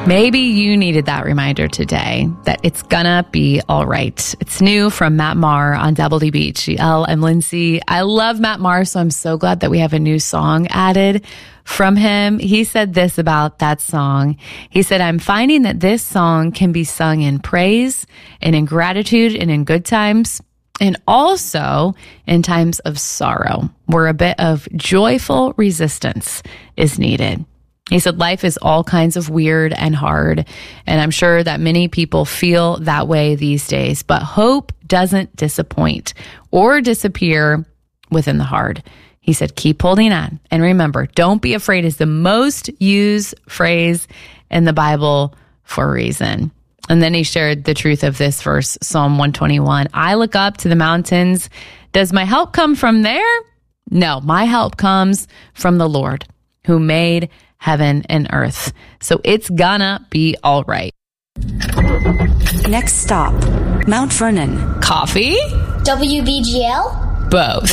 Maybe you needed that reminder today that it's gonna be all right. It's new from Matt Maher on WBGL. I'm Lindsay. I love Matt Maher, so I'm so glad that we have a new song added from him. He said this about that song. He said, I'm finding that this song can be sung in praise and in gratitude and in good times, and also in times of sorrow, where a bit of joyful resistance is needed. He said, life is all kinds of weird and hard, and I'm sure that many people feel that way these days, but hope doesn't disappoint or disappear within the hard. He said, keep holding on. And remember, don't be afraid is the most used phrase in the Bible for a reason. And then he shared the truth of this verse, Psalm 121. I look up to the mountains. Does my help come from there? No, my help comes from the Lord who made heaven and earth. So it's gonna be all right. Next stop, Mount Vernon. Coffee? WBGL? Both.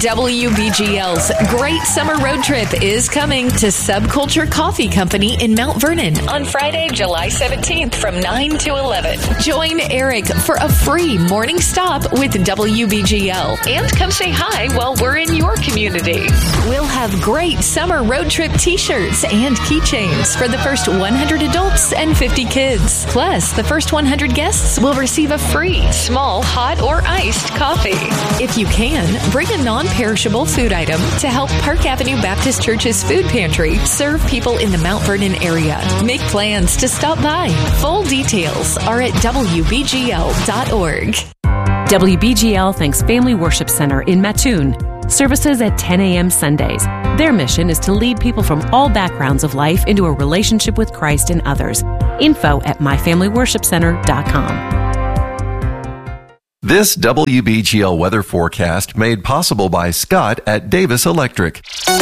WBGL's Great Summer Road Trip is coming to Subculture Coffee Company in Mount Vernon on Friday, July 17th from 9 to 11. Join Eric for a free morning stop with WBGL and come say hi while we're in your community. We'll have great summer road trip t-shirts and keychains for the first 100 adults and 50 kids. Plus, the first 100 guests will receive a free small hot or iced coffee. If you can, bring a non-perishable food item to help Park Avenue Baptist Church's food pantry serve people in the Mount Vernon area. Make plans to stop by. Full details are at WBGL.org. WBGL thanks Family Worship Center in Mattoon. Services at 10 a.m. Sundays. Their mission is to lead people from all backgrounds of life into a relationship with Christ and others. Info at myfamilyworshipcenter.com. This WBGL weather forecast made possible by Scott at Davis Electric.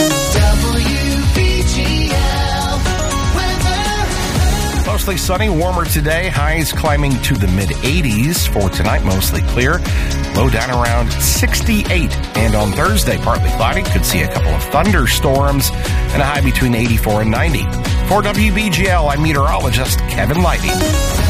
Mostly sunny, warmer today. Highs climbing to the mid-80s. For tonight, mostly clear. Low down around 68. And on Thursday, partly cloudy. Could see a couple of thunderstorms and a high between 84 and 90. For WBGL, I'm meteorologist Kevin Lighty.